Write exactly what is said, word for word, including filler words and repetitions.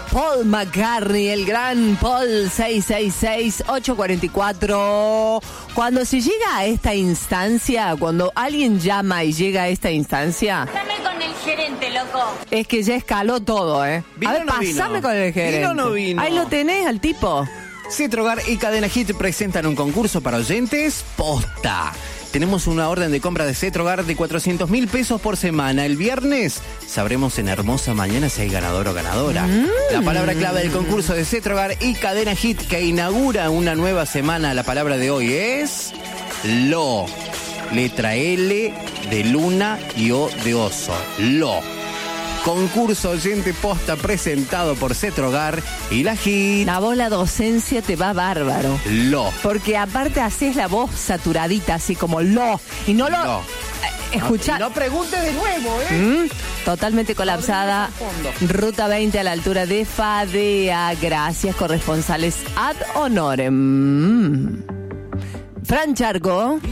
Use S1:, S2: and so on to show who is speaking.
S1: Paul McCartney, el gran Paul. Seis seis seis, ocho cuatro cuatro. Cuando se llega a esta instancia, cuando alguien llama y llega a esta instancia,
S2: Dame con el gerente, loco.
S1: es que ya escaló todo, ¿eh?
S3: ¿Vino
S1: A ver,
S3: o no
S1: pasame
S3: vino?
S1: con el gerente.
S3: ¿Vino o no vino?
S1: Ahí lo tenés al tipo.
S3: Cetrogar y Cadena Hit presentan un concurso para oyentes posta. Tenemos una orden de compra de Cetrogar de cuatrocientos mil pesos por semana. El viernes sabremos en Hermosa Mañana si hay ganador o ganadora. Mm. La palabra clave del concurso de Cetrogar y Cadena Hit que inaugura una nueva semana, la palabra de hoy es lo. Letra L de luna y O de oso. Lo. Concurso oyente posta presentado por Cetrogar y la Hit.
S1: La voz, la docencia te va bárbaro.
S3: Lo.
S1: Porque aparte haces la voz saturadita, así como lo. Y no lo...
S3: Lo.
S1: Escucha.
S3: No, no pregunte de nuevo, ¿eh?
S1: Mm, totalmente colapsada. Ruta veinte a la altura de Fadea. Gracias, corresponsales ad honorem. Fran Charco.